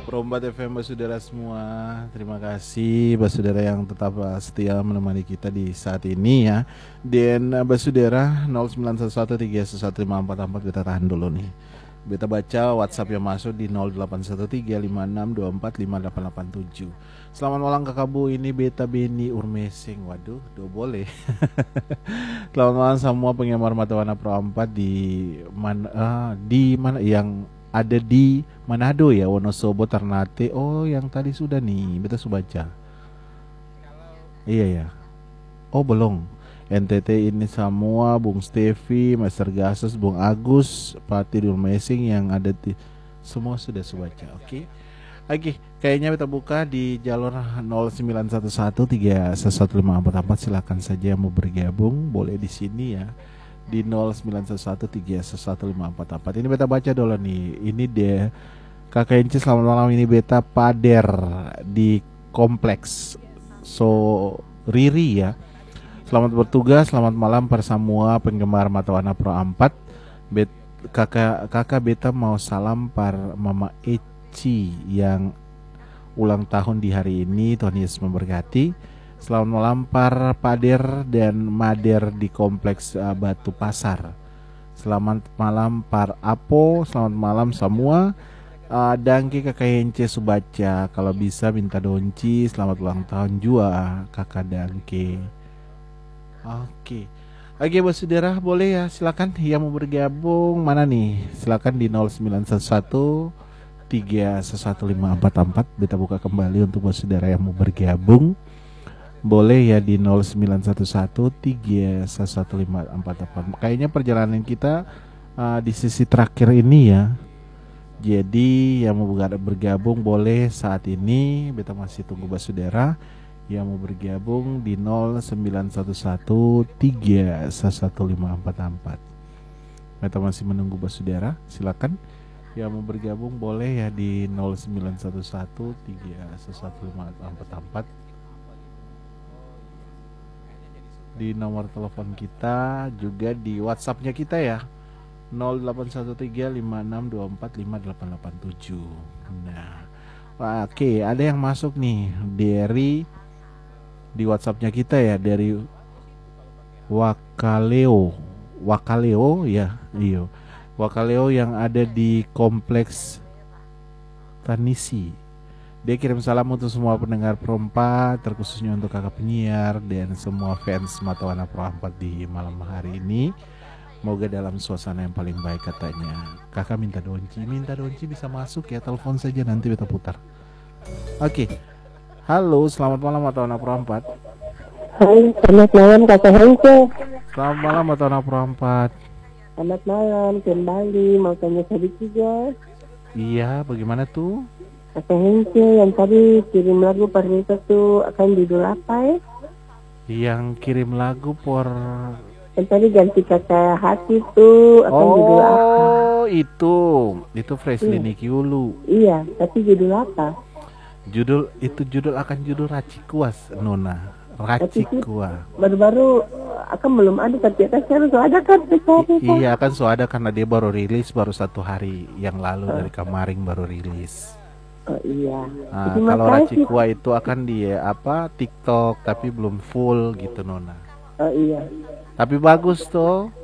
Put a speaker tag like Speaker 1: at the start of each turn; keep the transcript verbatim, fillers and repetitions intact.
Speaker 1: Perombat F M Basudara semua. Terima kasih Basudara yang tetap uh, setia menemani kita di saat ini ya. Dan uh, Basudara nol sembilan satu satu tiga satu lima empat empat kita tahan dulu nih. Beta baca WhatsApp yang masuk di nol delapan satu tiga lima enam dua empat lima delapan delapan tujuh. Selamat malam Kakak Bu, ini Beta Beni Urmesing. Waduh, do boleh. Selamat malam semua penggemar Mata Warna Pro empat di mana uh, di mana yang ada di Manado ya, Wonosobo, Ternate. Oh, yang tadi sudah nih, Beta sudah baca. Iya ya. Oh, belum. N T T ini semua, Bung Stevi, Master Gasos, Bung Agus, Pati Durmesing yang ada di semua sudah sebaca. Oke. Okay? Oke, okay, kayaknya kita buka di jalur nol sembilan satu satu tiga satu lima empat empat. Silakan saja yang mau bergabung, boleh di sini ya. Di nol sembilan satu satu tiga satu lima empat empat. Ini Beta baca dulu nih. Ini dia Kakak Inci, selamat malam. Ini Beta Pader di kompleks So Riri ya. Selamat bertugas, selamat malam para semua penggemar Mata Warna Pro empat. Bet, kakak, kakak Beta mau salam para Mama Eci yang ulang tahun di hari ini. Tuhan Yesus memberkati. Selamat malam para Pader dan Mader di kompleks uh, Batu Pasar. Selamat malam para Apo, selamat malam semua. Uh, Dangke kakak Ence Subaca, kalau bisa minta donci. Selamat ulang tahun juga kakak Dangke. Oke, oke Basudara, boleh ya, silakan yang mau bergabung mana nih? Silakan di nol sembilan satu satu tiga satu lima empat empat. Beta buka kembali untuk Basudara yang mau bergabung. Boleh ya di nol sembilan satu satu tiga satu lima empat empat. Kayaknya perjalanan kita uh, di sisi terakhir ini ya. Jadi yang mau bergabung boleh saat ini. Beta masih tunggu Basudara yang mau bergabung di nol sembilan satu satu tiga satu lima empat empat. Beta masih menunggu Basudara. Silakan yang mau bergabung boleh ya di nol sembilan satu satu tiga satu lima empat empat. Di nomor telepon kita, juga di WhatsAppnya kita ya, nol delapan satu tiga lima enam dua empat lima delapan delapan tujuh. Nah, oke, okay, ada yang masuk nih dari di WhatsAppnya kita ya, dari Wakaleo, Wakaleo ya, iyo, Wakaleo yang ada di kompleks Tanisi. Dia kirim salam untuk semua pendengar Pro empat, terkhususnya untuk kakak penyiar dan semua fans Mata Warna Pro empat di malam hari ini. Semoga dalam suasana yang paling baik katanya. Kakak minta donci, minta donci bisa masuk ya, telepon saja nanti kita putar. Oke, halo, selamat malam Mata Warna Pro empat.
Speaker 2: Hai, selamat malam kakak Hanco.
Speaker 1: Selamat malam Mata Warna Pro empat.
Speaker 2: Selamat malam, kembali mau tanya sedikit juga.
Speaker 1: Iya, bagaimana tuh?
Speaker 2: Kakak Hence yang tadi kirim lagu Pernita tuh akan judul apa ya?
Speaker 1: Yang kirim lagu por
Speaker 2: Yang tadi ganti kata hati tuh akan
Speaker 1: oh,
Speaker 2: judul apa?
Speaker 1: Oh itu Itu Freshly
Speaker 2: Iya.
Speaker 1: Nikiulu.
Speaker 2: Iya, tapi judul apa?
Speaker 1: Judul itu judul akan judul Racikuas Nona. Racikua.
Speaker 2: Baru-baru akan belum ada, tapi akan harus ada kan?
Speaker 1: I- Iya kan so ada karena dia baru rilis baru satu hari yang lalu uh. dari kemarin baru rilis.
Speaker 2: Oh iya.
Speaker 1: Nah, kalau Racikua itu akan di apa TikTok tapi belum full gitu Nona.
Speaker 2: Oh iya.
Speaker 1: Tapi bagus tuh.